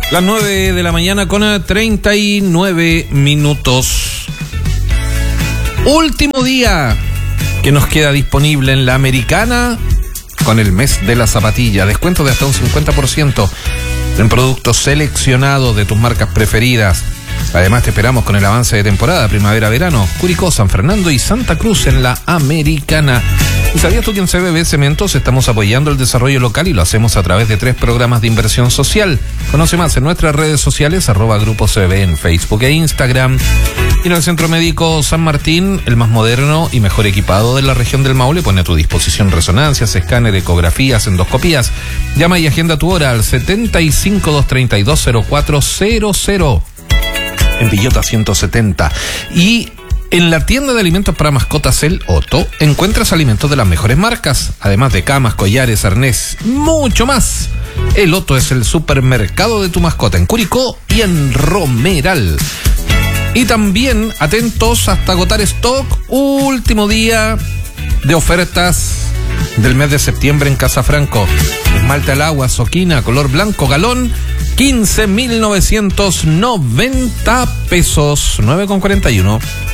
Las 9 de la mañana con 39 minutos. Último día que nos queda disponible en la Americana con el mes de la zapatilla. Descuento de hasta un 50% en productos seleccionados de tus marcas preferidas. Además te esperamos con el avance de temporada primavera-verano, Curicó, San Fernando y Santa Cruz en la Americana. ¿Y sabías tú que en CBB Cementos estamos apoyando el desarrollo local y lo hacemos a través de 3 programas de inversión social? Conoce más en nuestras redes sociales, @Grupo CBB en Facebook e Instagram. Y en el Centro Médico San Martín, el más moderno y mejor equipado de la región del Maule, pone a tu disposición resonancias, escáner, ecografías, endoscopías. Llama y agenda tu hora al 75-232-0400 en Villota 170. Y en la tienda de alimentos para mascotas El Otto encuentras alimentos de las mejores marcas, además de camas, collares, arnés, mucho más. El Otto es el supermercado de tu mascota en Curicó y en Romeral. Y también, atentos hasta agotar stock, último día de ofertas del mes de septiembre en Casafranco. Esmalte al agua, Soquina, color blanco, galón, 15.990 pesos, 9,41.